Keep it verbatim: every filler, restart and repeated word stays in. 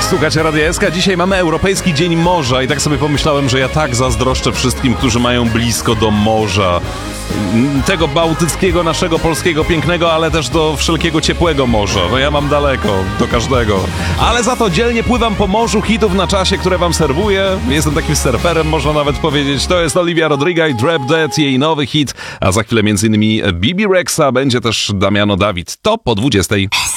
Słuchajcie, Radia S K. Dzisiaj mamy Europejski Dzień Morza i tak sobie pomyślałem, że ja tak zazdroszczę wszystkim, którzy mają blisko do morza. Tego bałtyckiego, naszego polskiego, pięknego, ale też do wszelkiego ciepłego morza. No ja mam daleko do każdego. Ale za to dzielnie pływam po morzu hitów na czasie, które wam serwuję. Jestem takim surferem, można nawet powiedzieć. To jest Olivia Rodrigo i Drop Dead, jej nowy hit. A za chwilę między innymi Bibi Rexa, będzie też Damiano David. To po dwudziestej.